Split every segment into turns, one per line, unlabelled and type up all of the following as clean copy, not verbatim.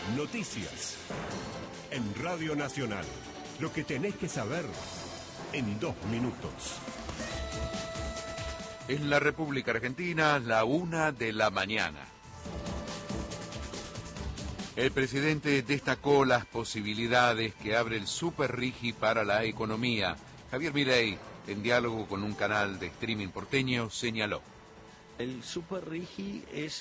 Noticias. En Radio Nacional. Lo que tenés que saber en 2 minutos.
En la República Argentina, la 1 de la mañana. El presidente destacó las posibilidades que abre el Super Rigi para la economía. Javier Milei, en diálogo con un canal de streaming porteño, señaló.
El Super Rigi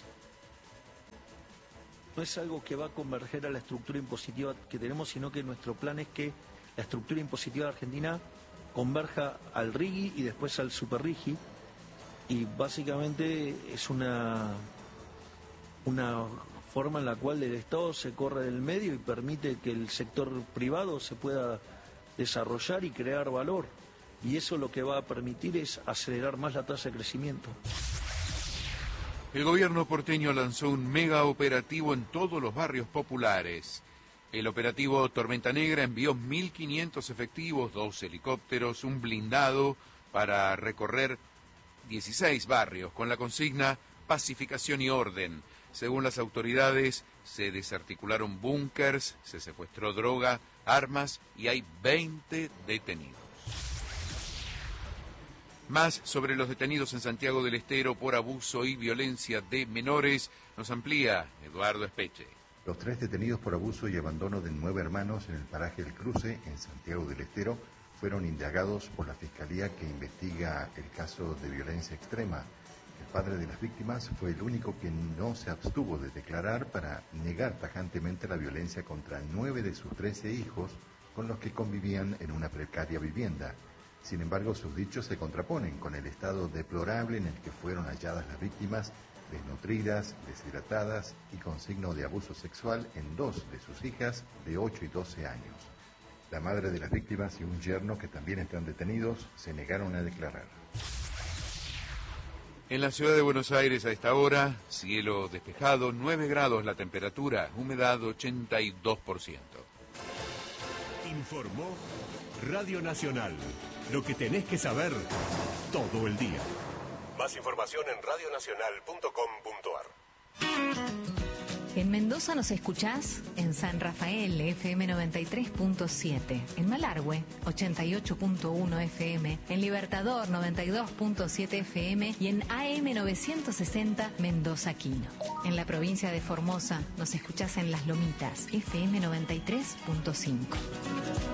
no es algo que va a converger a la estructura impositiva que tenemos, sino que nuestro plan es que la estructura impositiva de Argentina converja al Rigi y después al Super Rigi. Y básicamente es una forma en la cual el Estado se corre del medio y permite que el sector privado se pueda desarrollar y crear valor. Y eso lo que va a permitir es acelerar más la tasa de crecimiento.
El gobierno porteño lanzó un mega operativo en todos los barrios populares. El operativo Tormenta Negra envió 1.500 efectivos, 2 helicópteros, un blindado para recorrer 16 barrios con la consigna pacificación y orden. Según las autoridades, se desarticularon búnkers, se secuestró droga, armas y hay 20 detenidos. Más sobre los detenidos en Santiago del Estero por abuso y violencia de menores nos amplía Eduardo Espeche.
Los 3 detenidos por abuso y abandono de 9 hermanos en el paraje El Cruce, en Santiago del Estero, fueron indagados por la Fiscalía que investiga el caso de violencia extrema. El padre de las víctimas fue el único que no se abstuvo de declarar para negar tajantemente la violencia contra 9 de sus 13 hijos con los que convivían en una precaria vivienda. Sin embargo, sus dichos se contraponen con el estado deplorable en el que fueron halladas las víctimas, desnutridas, deshidratadas y con signo de abuso sexual en 2 de sus hijas de 8 y 12 años. La madre de las víctimas y un yerno que también están detenidos se negaron a declarar.
En la ciudad de Buenos Aires a esta hora, cielo despejado, 9 grados la temperatura, humedad 82%.
Informó Radio Nacional. Lo que tenés que saber todo el día. Más información en radionacional.com.ar.
En Mendoza nos escuchás en San Rafael, FM 93.7, en Malargüe, 88.1 FM, en Libertador, 92.7 FM y en AM 960 Mendoza Quino. En la provincia de Formosa nos escuchás en Las Lomitas, FM 93.5.